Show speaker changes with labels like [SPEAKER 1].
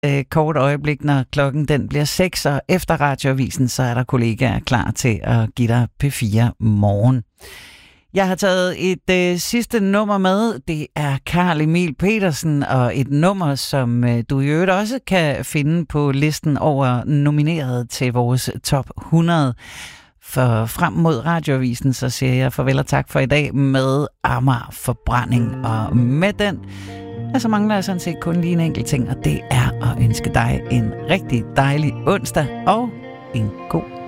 [SPEAKER 1] kort øjeblik, når klokken den bliver 6, og efter Radioavisen, så er der kollegaer klar til at give dig P4 Morgen. Jeg har taget et sidste nummer med. Det er Carl Emil Petersen, og et nummer, som du i øvrigt også kan finde på listen over nomineret til vores top 100. For frem mod Radioavisen, så siger jeg farvel og tak for i dag med Amager Forbrænding. Og med den, så mangler jeg sådan set kun lige en enkelt ting, og det er at ønske dig en rigtig dejlig onsdag og en god